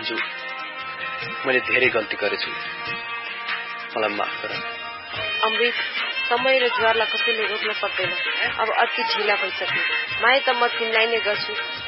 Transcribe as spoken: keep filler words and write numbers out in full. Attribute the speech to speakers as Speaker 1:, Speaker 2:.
Speaker 1: अन्जु मैले धेरै गल्ती गरेछु मलाई माफ गर
Speaker 2: अमृत समय र ज्वारलाई कसैले रोक्न सक्दैन अब अति ढिला भइसक्यो माया त म तिमीलाई नै गर्छु